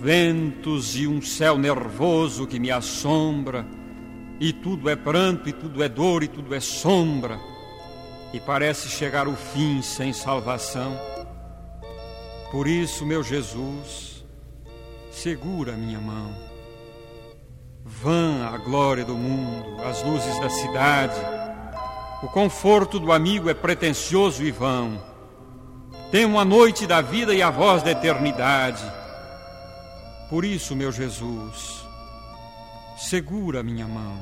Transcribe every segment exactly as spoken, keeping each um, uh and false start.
Ventos e um céu nervoso que me assombra, e tudo é pranto, e tudo é dor, e tudo é sombra, e parece chegar o fim sem salvação. Por isso, meu Jesus, segura minha mão. Vã a glória do mundo, as luzes da cidade, o conforto do amigo é pretensioso e vão. Temo a noite da vida e a voz da eternidade. Por isso, meu Jesus, segura minha mão.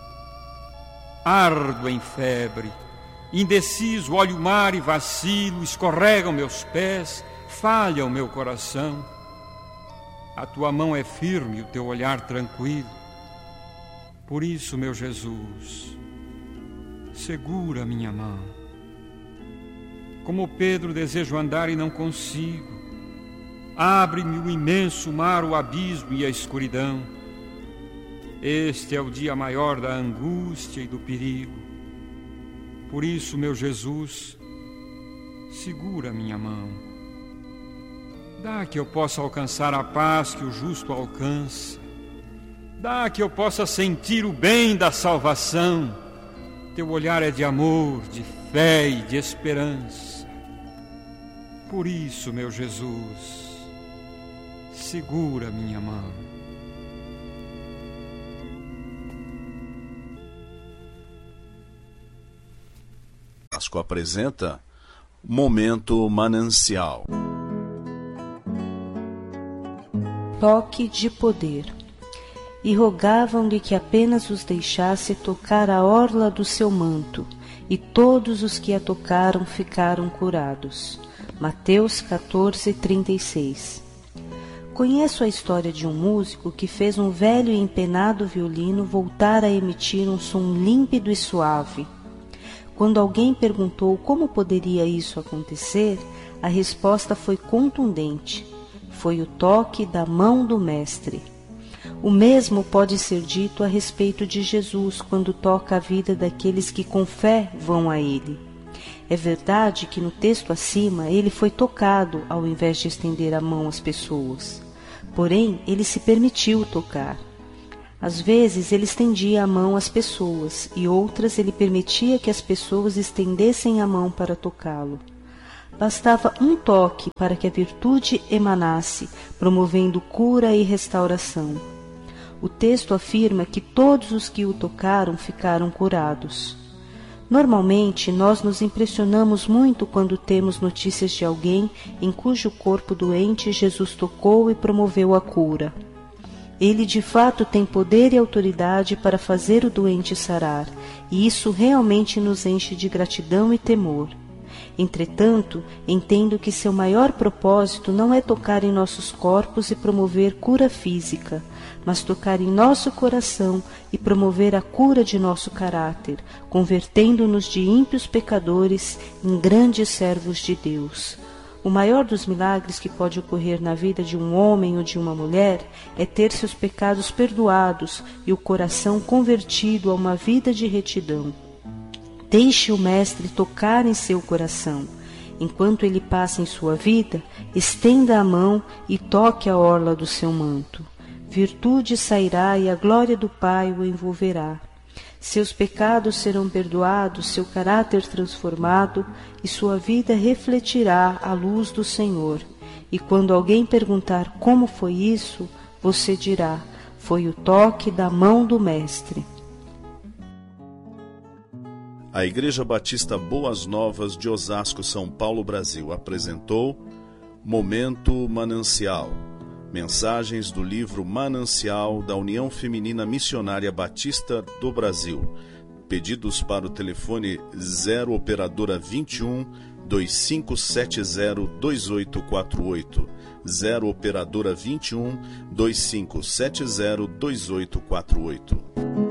Ardo em febre, indeciso, olho o mar e vacilo, escorregam meus pés, falha o meu coração. A tua mão é firme, o teu olhar tranquilo. Por isso, meu Jesus, segura minha mão. Como Pedro, desejo andar e não consigo. Abre-me o imenso mar, o abismo e a escuridão. Este é o dia maior da angústia e do perigo. Por isso, meu Jesus, segura minha mão. Dá que eu possa alcançar a paz que o justo alcança. Dá que eu possa sentir o bem da salvação. Teu olhar é de amor, de fé e de esperança. Por isso, meu Jesus, segura minha mão. Asco apresenta Momento Manancial. Toque de poder. E rogavam-lhe que apenas os deixasse tocar a orla do seu manto, e todos os que a tocaram ficaram curados. Mateus quatorze, trinta e seis. Conheço a história de um músico que fez um velho e empenado violino voltar a emitir um som límpido e suave. Quando alguém perguntou como poderia isso acontecer, a resposta foi contundente. Foi o toque da mão do Mestre. O mesmo pode ser dito a respeito de Jesus quando toca a vida daqueles que com fé vão a Ele. É verdade que no texto acima ele foi tocado ao invés de estender a mão às pessoas. Porém, ele se permitiu tocar. Às vezes ele estendia a mão às pessoas e outras ele permitia que as pessoas estendessem a mão para tocá-lo. Bastava um toque para que a virtude emanasse, promovendo cura e restauração. O texto afirma que todos os que o tocaram ficaram curados. Normalmente, nós nos impressionamos muito quando temos notícias de alguém em cujo corpo doente Jesus tocou e promoveu a cura. Ele de fato tem poder e autoridade para fazer o doente sarar, e isso realmente nos enche de gratidão e temor. Entretanto, entendo que seu maior propósito não é tocar em nossos corpos e promover cura física, mas tocar em nosso coração e promover a cura de nosso caráter, convertendo-nos de ímpios pecadores em grandes servos de Deus. O maior dos milagres que pode ocorrer na vida de um homem ou de uma mulher é ter seus pecados perdoados e o coração convertido a uma vida de retidão. Deixe o Mestre tocar em seu coração. Enquanto ele passa em sua vida, estenda a mão e toque a orla do seu manto. Virtude sairá e a glória do Pai o envolverá. Seus pecados serão perdoados, seu caráter transformado, e sua vida refletirá a luz do Senhor. E quando alguém perguntar como foi isso, você dirá: foi o toque da mão do Mestre. A Igreja Batista Boas Novas de Osasco, São Paulo, Brasil, apresentou Momento Manancial. Mensagens do livro Manancial da União Feminina Missionária Batista do Brasil. Pedidos para o telefone zero operadora vinte e um, dois cinco sete zero, dois oito quatro oito. zero operadora vinte e um, dois cinco sete zero, dois oito quatro oito.